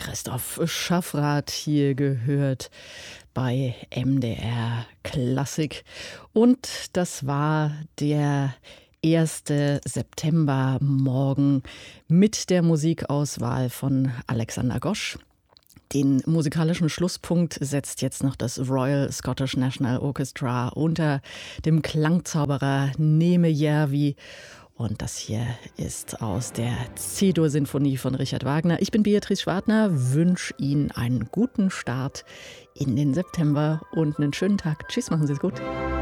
Christoph Schaffrath hier gehört bei MDR Klassik. Und das war der 1. Septembermorgen mit der Musikauswahl von Alexander Gosch. Den musikalischen Schlusspunkt setzt jetzt noch das Royal Scottish National Orchestra unter dem Klangzauberer Neme Järvi. Und das hier ist aus der C-Dur-Sinfonie von Richard Wagner. Ich bin Beatrice Schwartner, wünsche Ihnen einen guten Start in den September und einen schönen Tag. Tschüss, machen Sie es gut.